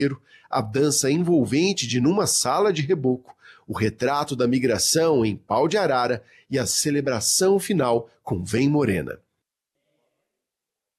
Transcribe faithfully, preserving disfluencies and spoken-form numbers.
a dança envolvente de Numa Sala de Reboco, o retrato da migração em Pau de Arara e a celebração final com Vem Morena.